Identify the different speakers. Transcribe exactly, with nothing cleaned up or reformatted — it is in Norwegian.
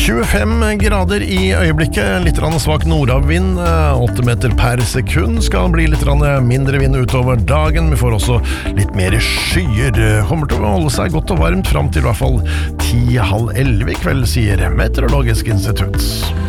Speaker 1: tjuefem grader i øyeblikket, litt svak nordavvind, åtte meter per sekund, skal bli litt mindre vind utover dagen. Vi får også litt mer skyer, kommer til å holde seg godt og varmt frem til i hvert fall ti halv elleve i kveld, sier Meteorologisk institutt.